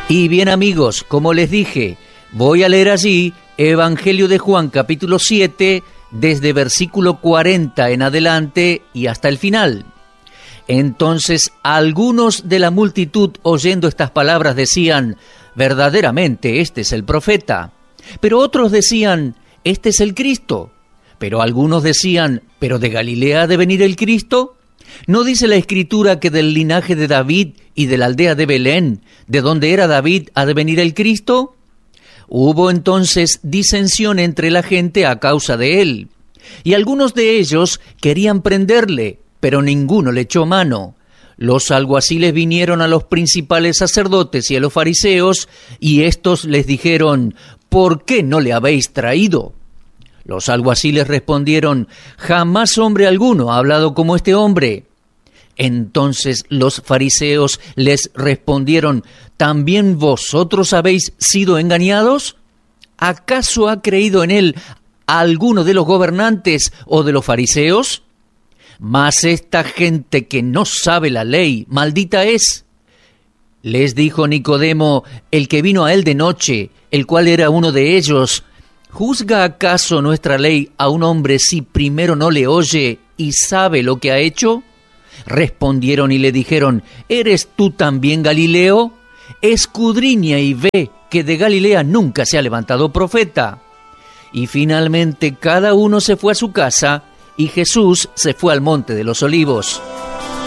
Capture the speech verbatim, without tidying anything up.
Y bien, amigos, como les dije, voy a leer allí Evangelio de Juan capítulo siete, desde versículo cuarenta en adelante y hasta el final. Entonces algunos de la multitud, oyendo estas palabras, decían: verdaderamente este es el profeta. Pero otros decían: este es el Cristo. Pero algunos decían: ¿pero de Galilea ha de venir el Cristo? ¿No dice la Escritura que del linaje de David y de la aldea de Belén, de donde era David, ha de venir el Cristo? Hubo entonces disensión entre la gente a causa de él, y algunos de ellos querían prenderle, pero ninguno le echó mano. Los alguaciles vinieron a los principales sacerdotes y a los fariseos, y éstos les dijeron: ¿por qué no le habéis traído? Los alguaciles respondieron: jamás hombre alguno ha hablado como este hombre. Entonces los fariseos les respondieron: ¿también vosotros habéis sido engañados? ¿Acaso ha creído en él alguno de los gobernantes o de los fariseos? Mas esta gente que no sabe la ley, maldita es. Les dijo Nicodemo, el que vino a él de noche, el cual era uno de ellos: ¿juzga acaso nuestra ley a un hombre si primero no le oye y sabe lo que ha hecho? Respondieron y le dijeron: ¿eres tú también Galileo? Escudriña y ve que de Galilea nunca se ha levantado profeta. Y finalmente cada uno se fue a su casa, y Jesús se fue al monte de los Olivos.